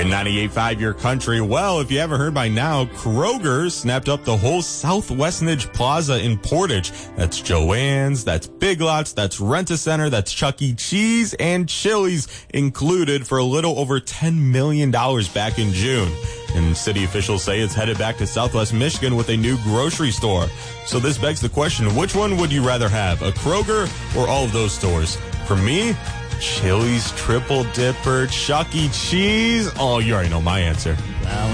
Win 98.5 Your Country. Well, if you haven't heard by now, Kroger snapped up the whole Southwest Nidge Plaza in Portage. That's Joann's, that's Big Lots, that's Rent-A-Center, that's Chuck E. Cheese, and Chili's included for a little over $10 million back in June. And city officials say it's headed back to Southwest Michigan with a new grocery store. So this begs the question, which one would you rather have, a Kroger or all of those stores? For me, Chili's, Triple Dipper, Chuck E. Cheese. Oh, you already know my answer.